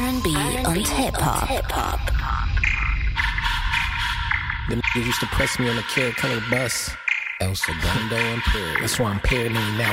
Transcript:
R&B und Hip-Hop. Them niggas used to press me on the Carrot Color bus. El Segundo Imperial. That's why I'm paranoid now,